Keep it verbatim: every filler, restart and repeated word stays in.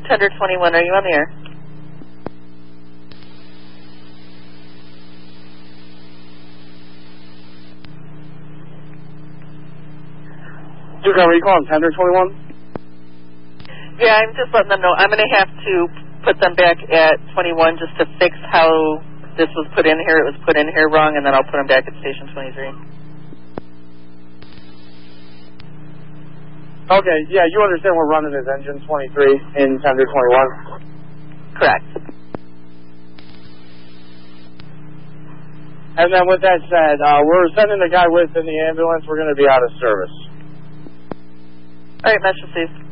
Tender twenty-one, are you on the air? Duke, are you calling Tender twenty-one? Yeah, I'm just letting them know. I'm going to have to put them back at twenty-one just to fix how this was put in here. It was put in here wrong, and then I'll put them back at station twenty-three. Okay, yeah, you understand we're running his engine twenty-three in Tender twenty-one? Correct. And then with that said, uh, we're sending the guy with in the ambulance. We're going to be out of service. All right, Metro, please.